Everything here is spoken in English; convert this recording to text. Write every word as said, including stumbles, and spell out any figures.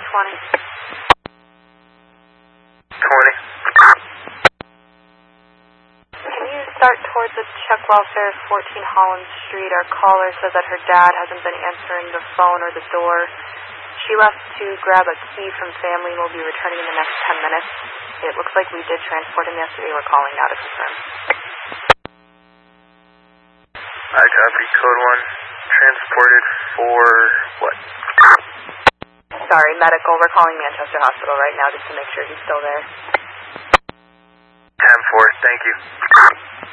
twenty. twenty. Can you start towards the Czech Welfare, fourteen Holland Street? Our caller says that her dad hasn't been answering the phone or the door. She left to grab a key from family and will be returning in the next ten minutes. It looks like we did transport him yesterday. We're calling now to confirm. I copy. Code one. Transported for what? Sorry, medical. We're calling Manchester Hospital right now just to make sure he's still there. ten four. Thank you.